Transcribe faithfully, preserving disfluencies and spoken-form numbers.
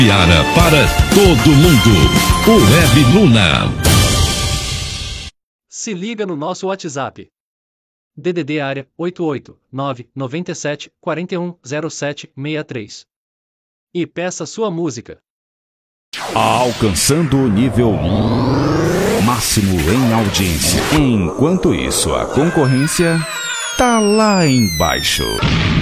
Piara para todo mundo. O Web Luna. Se liga no nosso WhatsApp. D D D área oito oito nove nove sete quatro um zero sete seis três. E peça sua música. Alcançando o nível máximo em audiência. Enquanto isso, a concorrência tá lá embaixo.